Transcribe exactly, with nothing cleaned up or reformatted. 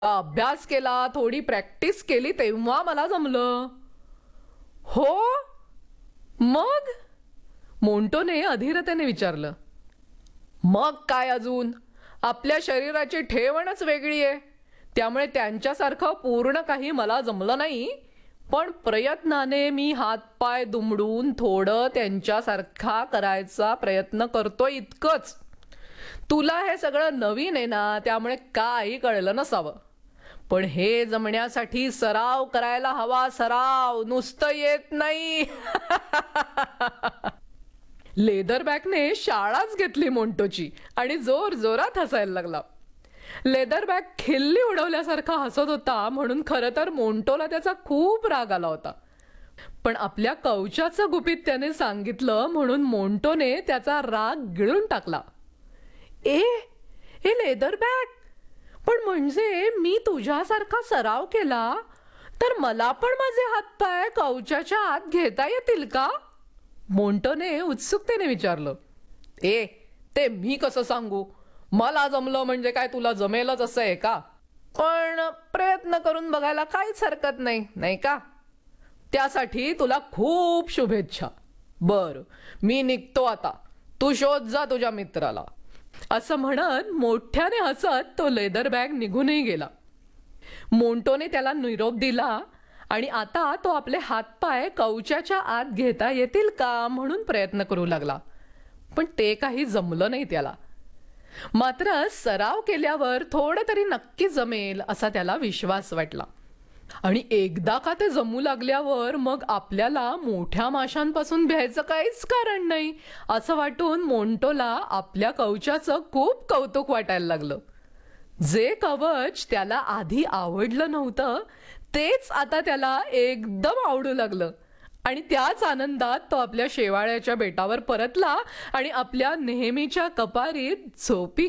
अभ्यास केला, थोडी प्रॅक्टिस केली तेव्हा मला जमलं. हो मग? मोंटोने अधीरतेने विचारलं. मग काय अजून? आपल्या शरीराची ठेवणच वेगळी आहे, त्यामुळे त्यांच्यासारखं पूर्ण काही मला जमलं नाही, पण प्रयत्नाने मी हातपाय दुमडून थोडं त्यांच्यासारखा करायचा प्रयत्न करतोय इतकंच. तुला हे सगळं नवीन आहे ना, त्यामुळे काही कळलं नसावं. पण हे जमण्यासाठी सराव करायला हवा, सराव, नुसतं येत नाही. लेदरबॅकने शाळाच घेतली मोंटोची आणि जोर जोरात हसायला लागला. लेदरबॅक खिल्ली उडवल्यासारखा हसत होता, म्हणून खरं तर मोंटोला त्याचा खूप राग आला होता. पण आपल्या कवचाचं गुपित त्याने सांगितलं म्हणून मोंटोने त्याचा राग गिळून टाकला. ए ए लेदरबॅक, पण म्हणजे मी तुझ्यासारखा सराव केला तर मला पण माझे हातपाय कवचाच्या आत घेता येतील का? मोंटोने उत्सुकतेने विचारलं. ए ते मी कसं सांगू? मला जमलं म्हणजे काय तुला जमेलच असं आहे का? पण प्रयत्न करून बघायला काहीच हरकत नाही, नाही का? त्यासाठी तुला खूप शुभेच्छा. बर, मी निघतो आता, तू शोध जा तुझ्या मित्राला. असं म्हणत मोठ्याने हसत तो लेदरबॅग निघूनही गेला. मोंटोने त्याला निरोप दिला आणि आता तो आपले हातपाय कवचाच्या आत घेता येतील का म्हणून प्रयत्न करू लागला. पण ते काही जमलं नाही त्याला. मात्र सराव केल्यावर थोडं तरी नक्की जमेल असा त्याला विश्वास वाटला. आणि एकदा का ते जमू लागल्यावर मग आपल्याला मोठ्या माशांपासून भ्यायचं काहीच कारण नाही असं वाटून मोंटोला आपल्या कवचाचं खूप कौतुक वाटायला लागलं. जे कवच त्याला आधी आवडलं नव्हतं तेच आता त्याला एकदम आवडू लागलं. आणि त्याच आनंदात तो आपल्या शेवाळ्याच्या बेटावर परतला आणि आपल्या नेहमीच्या कपारीत झोपी